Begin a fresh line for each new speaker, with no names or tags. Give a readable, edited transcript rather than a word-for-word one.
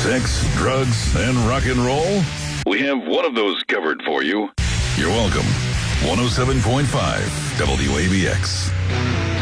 Sex, drugs, and rock and roll? We have one of those covered for you. You're welcome. 107.5 WABX.